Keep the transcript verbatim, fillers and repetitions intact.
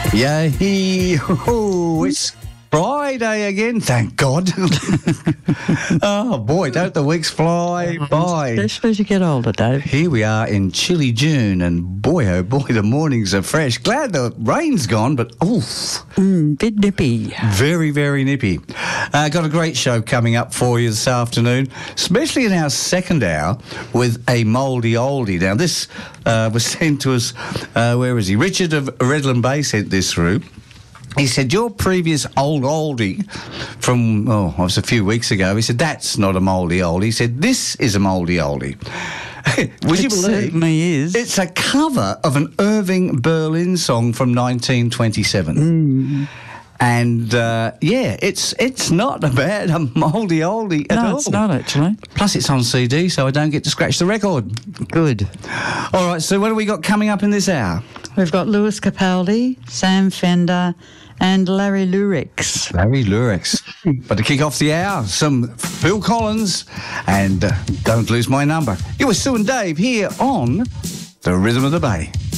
Yeah, he, oh, it's Friday again, thank God. Oh, boy, don't the weeks fly by. Especially as you get older, Dave. Here we are in chilly June, and boy, oh boy, the mornings are fresh. Glad the rain's gone, but oof. Mm, bit nippy. Very, very nippy. Uh, got a great show coming up for you this afternoon, especially in our second hour with a mouldy oldie. Now, this uh, was sent to us, uh, where is he? Richard of Redland Bay sent this through. He said, your previous old oldie from, oh, it was a few weeks ago, he said, that's not a mouldy oldie. He said, this is a mouldy oldie. Would It you believe? certainly is. It's a cover of an Irving Berlin song from nineteen twenty-seven. Mm. And, uh, yeah, it's it's not a bad a mouldy oldie at no, all. it's not actually. Plus, it's on C D, so I don't get to scratch the record. Good. All right, so what have we got coming up in this hour? We've got Lewis Capaldi, Sam Fender, and Larry Lurex. Larry Lurex. But to kick off the hour, some Phil Collins and uh, Don't Lose My Number. You were Sue and Dave here on The Rhythm of the Bay.